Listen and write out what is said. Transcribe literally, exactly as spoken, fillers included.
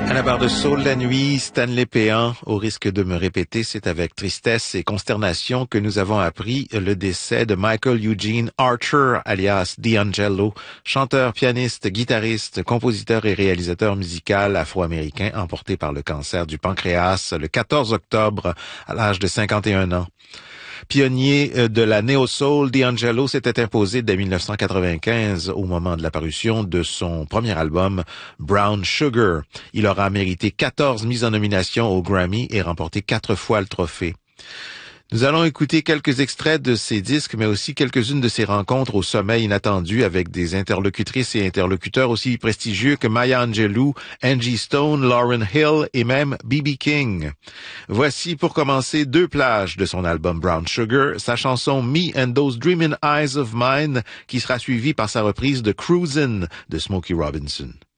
À la barre de soul la nuit, Stanley Péan, au risque de me répéter, c'est avec tristesse et consternation que nous avons appris le décès de Michael Eugene Archer, alias D'Angelo, chanteur, pianiste, guitariste, compositeur et réalisateur musical afro-américain emporté par le cancer du pancréas le quatorze octobre à l'âge de cinquante et un ans. Pionnier de la néo-soul, D'Angelo s'était imposé dès mille neuf cent quatre-vingt-quinze au moment de la parution de son premier album Brown Sugar. Il aura mérité quatorze mises en nomination au Grammy et remporté quatre fois le trophée. Nous allons écouter quelques extraits de ses disques, mais aussi quelques-unes de ses rencontres au sommet inattendu avec des interlocutrices et interlocuteurs aussi prestigieux que Maya Angelou, Angie Stone, Lauryn Hill et même B B King. Voici pour commencer deux plages de son album Brown Sugar, sa chanson Me and Those Dreamin' Eyes of Mine, qui sera suivie par sa reprise de Cruisin' de Smokey Robinson.